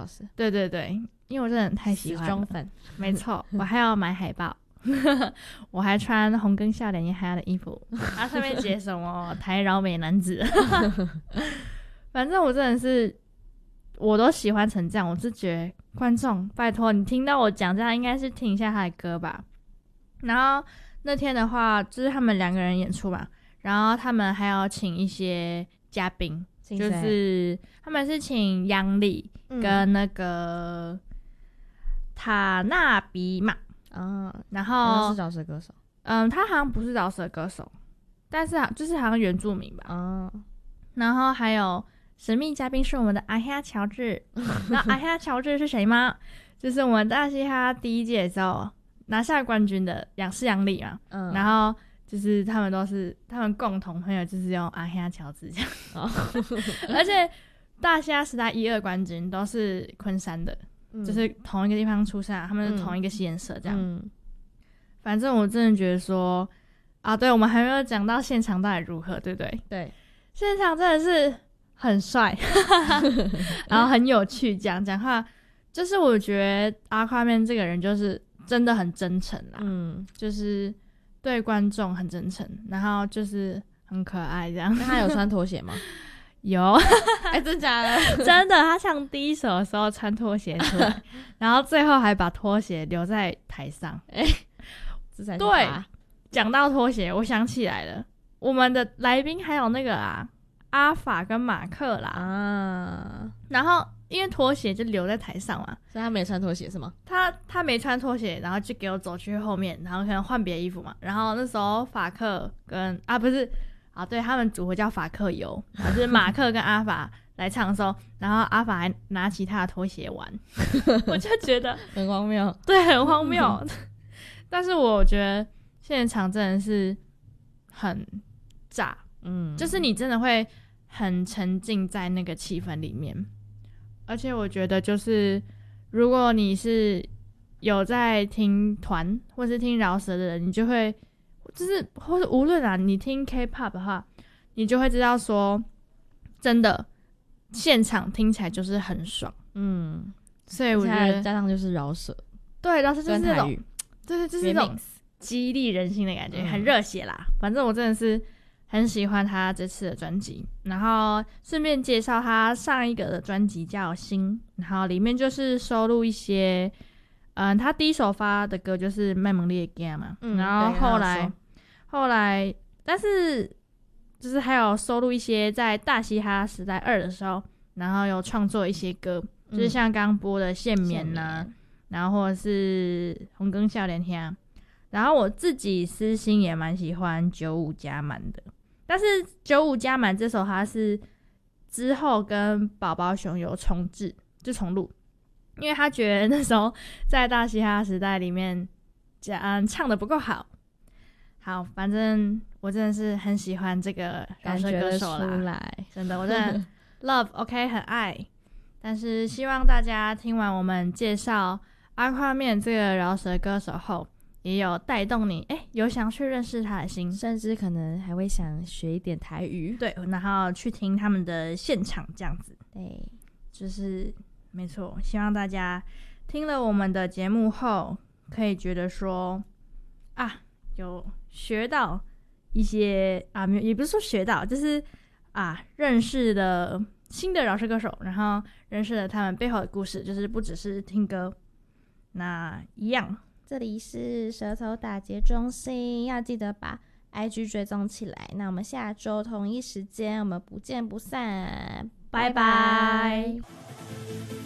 时。 对对对，因为我真的太喜欢了， 死忠粉， 没错，我还要买海报。我还穿红根笑脸耶哈的衣服，它上面写什么台饶美男子。反正我真的是，我都喜欢成这样，我是觉得观众拜托你听到我讲这样，应该是听一下他的歌吧。然后那天的话，就是他们2个人演出嘛，然后他们还要请一些嘉宾，就是他们是请杨里跟那个塔纳比玛。然后是饶舌歌手， 他好像不是饶舌歌手，但是就是好像原住民吧。然后还有神秘嘉宾是我们的阿哈乔治。那阿哈乔治是谁吗？就是我们大嘻哈第1届的时候拿下冠军的是杨里嘛。然后就是他们共同朋友就是用阿哈乔治这样。而且大嘻哈时代1、2冠军都是昆山的。就是同一个地方出生，他们是同一个戏社这样。反正我真的觉得说对，我们还没有讲到现场到底如何，对不对？ 对， 现场真的是很帅，然后很有趣，讲话就是我觉得阿夸面这个人就是真的很真诚啦，就是对观众很真诚，然后就是很可爱这样。 那他有穿拖鞋吗？ 有。 真假的？ 真的，他唱第1首的时候穿拖鞋出来，然后最后还把拖鞋留在台上。 这才是对，讲到拖鞋，我想起来了，我们的来宾还有那个阿法跟马克啦。然后因为拖鞋就留在台上嘛， 所以他没穿拖鞋是吗？ 他没穿拖鞋，然后就给我走去后面，然后可能换别的衣服嘛。然后那时候法克跟不是。对，他们组合叫法克油，就是马克跟阿法来唱的时候，然后阿法还拿起他的拖鞋玩。我就觉得很荒谬。 对，很荒谬。但是我觉得现场真的是很炸，就是你真的会很沉浸在那个气氛里面。而且我觉得就是如果你是有在听团或是听饶舌的人，你就会就是或者无论你听 K-pop 的话，你就会知道说真的现场听起来就是很爽。所以我觉得加上就是饶舌， 对，饶舌就是那种对， 就是那种激励人心的感觉，很热血啦。反正我真的是很喜欢他这次的专辑，然后顺便介绍他上一个的专辑叫《心》，然后里面就是收录一些他第1首发的歌就是《卖萌烈 game》嘛，然后后来但是就是还有收录一些在大嘻哈时代2的时候，然后有创作一些歌，就是像刚刚播的《限眠》然后或者是红根笑脸天。然后我自己私心也蛮喜欢95加满的，但是95加满这首它是之后跟宝宝熊有重录，因为他觉得那时候在大嘻哈时代里面唱的不够好。反正我真的是很喜欢这个饶舌歌手啦，真的，我真的 love OK 很爱。但是希望大家听完我们介绍阿夸面这个饶舌歌手后，也有带动你有想去认识他的心， 甚至可能还会想学一点台语。 对，然后去听他们的现场这样子。 对， 就是没错，希望大家听了我们的节目后可以觉得说有学到一些也不是说学到，就是认识了新的饶舌歌手，然后认识了他们背后的故事，就是不只是听歌。那一样， 这里是舌头打结中心，要记得把 IG 追踪起来。那我们下周同一时间我们不见不散，拜拜。